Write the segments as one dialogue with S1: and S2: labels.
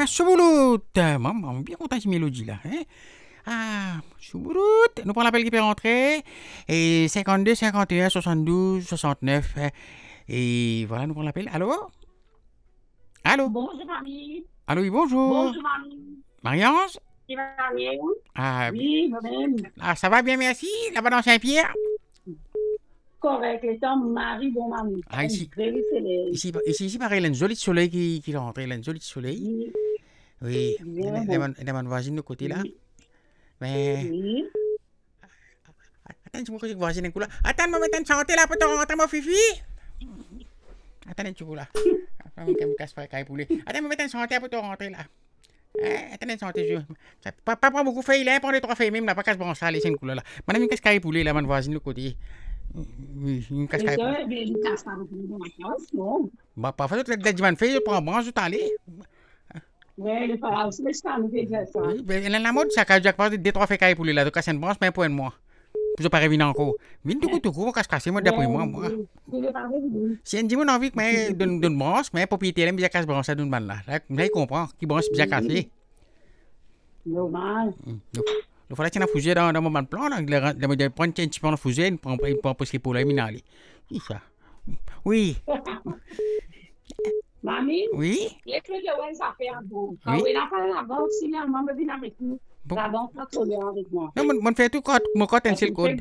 S1: ma chouboulot. Maman, bien content de cette mélodie là. Hein? Ah, chouboulot. Nous prenons l'appel qui peut rentrer. Et 52, 51, 72, 69. Et voilà, nous prenons l'appel. Allô? Allô?
S2: Bonjour, mamie.
S1: Allô, oui, bonjour.
S2: Bonjour, mamie.
S1: Marie-Ange?
S2: Tu vas bien?
S1: Ah,
S2: Oui, moi-même.
S1: ah, ça va bien, merci. Là-bas dans Saint-Pierre?
S2: Correct, le temps, Marie, bon, mamie.
S1: Ah, ici.
S2: Very soleil.
S1: Ici, pareil, il y a un joli soleil qui est rentré. Il y a un joli soleil.
S2: Oui.
S1: Oui.
S2: Bien
S1: Il y
S2: beau.
S1: a une voisine de côté là.
S2: Oui.
S1: Mais.
S2: Oui.
S1: Attends, tu me dis que voisine est là. Attends, je vais mettre une santé là pour te rentrer, mon fifi. Attends, tu es là. Attends, je me casse pas le poulet. Attends, je vais mettre une santé pour te rentrer là. Attends, une santé, je. Pas beaucoup fait, il a un prendre 3 feuilles même là, pas qu'à se brancher là, laisser une couleur là. Madame, une casse poulet là, ma voisine de côté. Oui, une casse
S2: Et
S1: poulet.
S2: ça, bien, il casse pas beaucoup de vacances, non?
S1: Bah, parfois, tu as dit, man, fais, je prends branche, je t'allais.
S2: Oui, le pas aussi, mais je t'en ai fait ça.
S1: Oui, mais la mode, ça casse, pas des 3 feuilles poulet là, de casser une branche, mais pour un mois. Je pas revenir encore. Vine tout court, casse casser, moi, d'après moi. Si un dimanche envie que mais d'une branche, mais propriétaire aime bien casse branche d'une balle là. Là, il comprend, qui branche bien cassé.
S2: Normal.
S1: Il faut que tu fusée dans mon plan, là, de prendre un petit peu de fusée, il prend parce que pour la mine c'est ça. Oui.
S2: Mamie?
S1: Oui.
S2: Il y a que de ça fait un bon.
S1: Oui.
S2: Oui, la fin de la banque, si la maman vient avec nous, la banque va trouver avec moi.
S1: Non, mon fait tout code, mon code, c'est le code.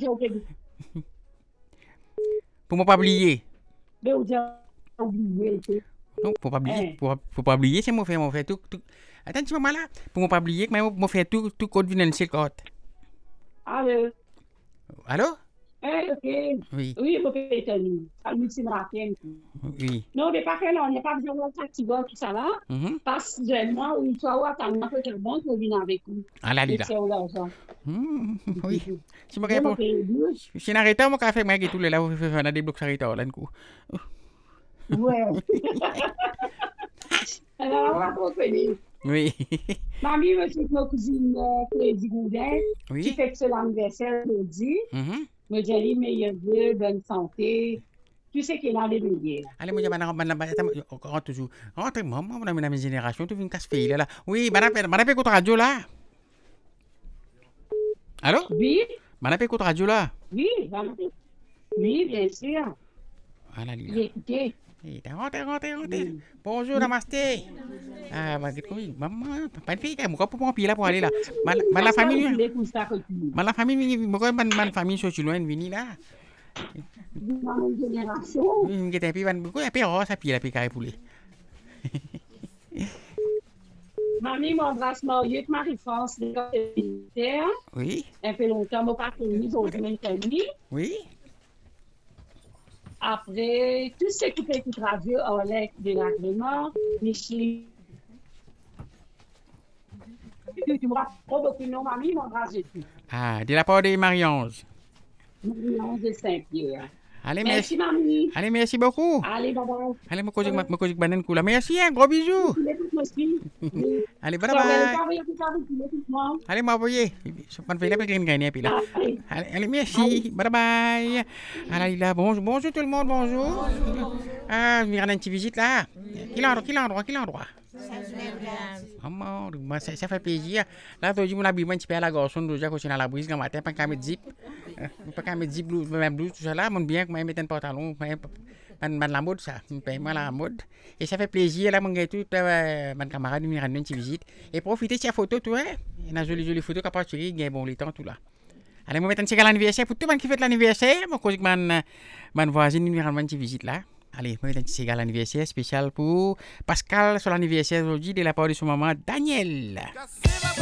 S1: Pour ne pas oublier.
S2: Mais on a oublié.
S1: Non, pour pas oublier, pour pas oublier, c'est mon fait tout. Attends, tu m'as là, pour ne pas oublier, que mon fait tout code vient dans le code.
S2: Allô?
S1: Allô?
S2: Ok.
S1: Oui.
S2: Oui, vous pouvez étonner. Ça me dit rapide.
S1: Oui.
S2: Non, mais pas que non, il n'y a pas besoin de fatigue, tout ça là. Parce que généralement, une fois, tu as un peu de bon pour venir avec nous.
S1: Ah là, là.
S2: C'est au l'argent.
S1: Oui. Si je réponds. Si n'arrête mon café, moi, tout le là, vous faites un débloc, ça arrête là, coup.
S2: Ouais. Alors, on va continuer.
S1: Oui.
S2: Mamie, je suis ma cousine Claudie Goudin,
S1: Oui.
S2: qui fait son anniversaire aujourd'hui. Me dit meilleurs vœux, bonne santé. Tu sais qu'il est dans les milliers.
S1: Allez, moi, rentre toujours. Rentre, maman, on a une génération, tu viens de casser là. Oui, madame, écoute radio là. Allô?
S2: Oui.
S1: Madame, écoute radio là.
S2: Oui, oui, bien sûr.
S1: Ah là, là.
S2: Écoutez.
S1: Rentrez. Bonjour, namasté. Ah, maman, pas de fille, moi, pour mon pied là pour aller là. La famille, ma famille, je loin de venir là.
S2: Dans une génération.
S1: Il y a un peu beaucoup, un peu rose, ça pied là, puis carré poulet.
S2: Mamie m'embrasse Mariette, Marie-France, militaire.
S1: Oui.
S2: Un peu longtemps, mon papa est mis.
S1: Oui.
S2: Après, tout ce qui fait de radio, Olek de l'agrément, Michel. Tu me rappelles beaucoup de noms, mamie, m'embrasse tout.
S1: Ah, de la part de Marie-Ange.
S2: Marie-Ange de Saint-Pierre.
S1: Allez,
S2: merci, mamie.
S1: Allez, merci beaucoup.
S2: Allez, bye-bye.
S1: Allez, mon cousin, banane coula. Merci, un gros bisou. Allez, bye bye. Allez, m'envoyer. Je vais faire la green gagner puis là. Allez, merci. Bye bye. Allez, là, bonjour tout le monde, bonjour. Ah, je vais rendre une petite visite là. Quel endroit? Maman, ça fait plaisir. Là, tu dis, mon habillement, tu peux à la garçon, déjà, quand tu es dans la brise, quand matin, pas qu'à mettre zip. Pas qu'à mettre zip, même blouse, tout ça là, mon bien, que je mette un pantalon, la mode, ça, moi la mode. Et ça fait plaisir, là, mon gars, tout, mon camarade, venir rendre une petite visite. Et profiter de ces photos, tu vois. Il y a une jolie photo qui a parti, il y a bon, les temps, tout là. Allez, je vais mettre un petit l'anniversaire pour tout le monde qui fait l'anniversaire. Je vais dire que ma voisine venir rendre une petite visite là. Allez, je vais mettre un petit l'anniversaire spécial pour Pascal sur l'anniversaire aujourd'hui de la part de son maman Daniel.